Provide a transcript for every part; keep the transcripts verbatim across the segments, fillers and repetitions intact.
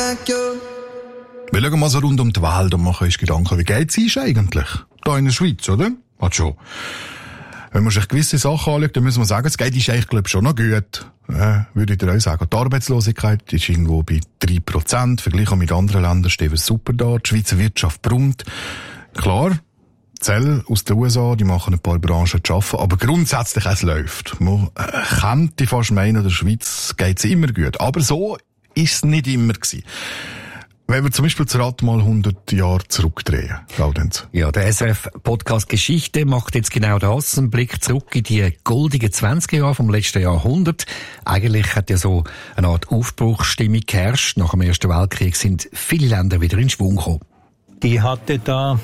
Wir schauen mal so rund um die Welt und machen uns Gedanken, wie geht's uns eigentlich? Da in der Schweiz, oder? Hat schon. Wenn man sich gewisse Sachen anschaut, dann muss man sagen, es geht uns eigentlich, glaube ich, schon noch gut. Äh, würde ich dir auch sagen. Die Arbeitslosigkeit ist irgendwo bei drei Prozent. Verglichen mit anderen Ländern stehen wir super da. Die Schweizer Wirtschaft brummt. Klar, Zelle aus den U S A, die machen ein paar Branchen zu arbeiten, aber grundsätzlich es läuft. Man könnte fast meinen, in der Schweiz geht's immer gut. Aber so ist es nicht immer gewesen. Wenn wir zum Beispiel das Rad mal hundert Jahre zurückdrehen, Laurenz. Ja, der S R F-Podcast Geschichte macht jetzt genau das, einen Blick zurück in die goldigen zwanziger Jahre vom letzten Jahrhundert. Eigentlich hat ja so eine Art Aufbruchsstimmung geherrscht. Nach dem Ersten Weltkrieg sind viele Länder wieder in Schwung gekommen. Die hatte da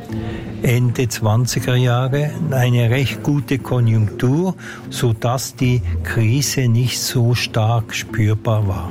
Ende zwanziger Jahre eine recht gute Konjunktur, sodass die Krise nicht so stark spürbar war.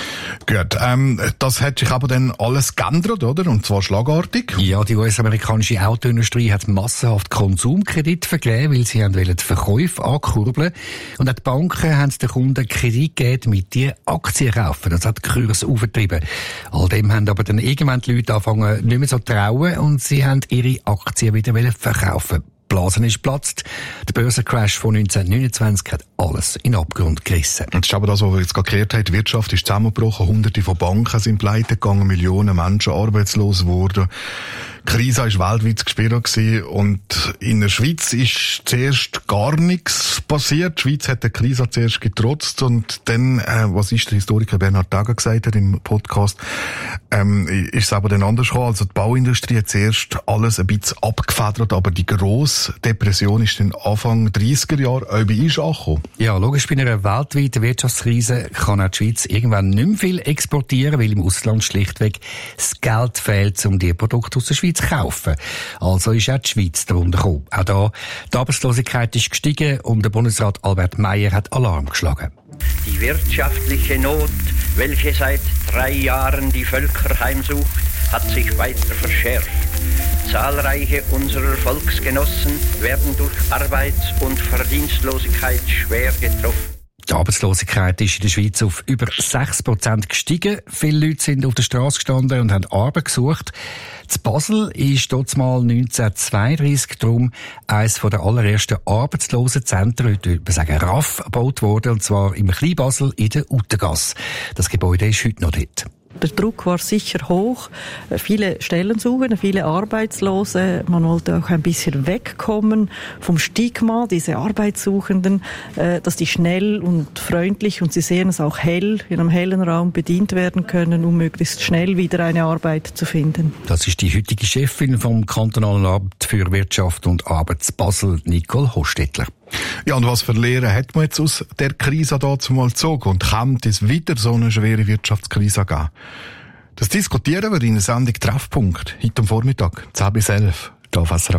Gut, ähm, das hat sich aber dann alles geändert, oder? Und zwar schlagartig. Ja, die U S-amerikanische Autoindustrie hat massenhaft Konsumkredite vergeben, weil sie wollen die Verkäufe ankurbeln. Und auch die Banken haben den Kunden Kredit gegeben, mit die Aktien kaufen. Das hat die Kurse aufgetrieben. All dem haben aber dann irgendwann die Leute angefangen, nicht mehr so trauen und sie haben ihre Aktien wieder verkaufen. Die Blase ist geplatzt. Der Börsencrash von neunzehnhundertneunundzwanzig hat alles in den Abgrund gerissen. Das ist aber das, was wir jetzt gerade gehört haben. Die Wirtschaft ist zusammengebrochen. Hunderte von Banken sind pleite gegangen. Millionen Menschen arbeitslos wurden. Die Krise war weltweit gespürt gewesen. Und in der Schweiz ist zuerst gar nichts passiert. Die Schweiz hat der Krise zuerst getrotzt. Und dann, äh, was ist der Historiker Bernhard Tager gesagt hat im Podcast, ähm, ist es aber dann anders gekommen. Also die Bauindustrie hat zuerst alles ein bisschen abgefedert, aber die grosse Depression ist dann Anfang dreissiger Jahre auch bei uns angekommen. Ja, logisch, bei einer weltweiten Wirtschaftskrise kann auch die Schweiz irgendwann nicht mehr viel exportieren, weil im Ausland schlichtweg das Geld fehlt, um die Produkte aus der Schweiz zu kaufen. Also ist auch die Schweiz darunter gekommen. Auch da, die Arbeitslosigkeit ist gestiegen und der Bundesrat Albert Meier hat Alarm geschlagen. Die wirtschaftliche Not, welche seit drei Jahren die Völker heimsucht, hat sich weiter verschärft. Zahlreiche unserer Volksgenossen werden durch Arbeits- und Verdienstlosigkeit schwer getroffen. Die Arbeitslosigkeit ist in der Schweiz auf über sechs Prozent gestiegen. Viele Leute sind auf der Straße gestanden und haben Arbeit gesucht. In Basel ist dort mal neunzehnhundertzweiunddreissig darum eines der allerersten Arbeitslosenzentren, heute würde man sagen R A F, gebaut worden, und zwar im Kleinbasel in der Utengasse. Das Gebäude ist heute noch dort. Der Druck war sicher hoch. Viele Stellen suchen, viele Arbeitslose. Man wollte auch ein bisschen wegkommen vom Stigma, diese Arbeitssuchenden, dass die schnell und freundlich, und Sie sehen es auch hell, in einem hellen Raum bedient werden können, um möglichst schnell wieder eine Arbeit zu finden. Das ist die heutige Chefin vom Kantonalen Amt für Wirtschaft und Arbeit Basel, Nicole Hostetler. Ja, und was für Lehren hat man jetzt aus der Krise dazu mal gezogen? Und kann es wieder so eine schwere Wirtschaftskrise geben? Das diskutieren wir in der Sendung Treffpunkt, heute am Vormittag, zehn bis elf, hier auf S R F.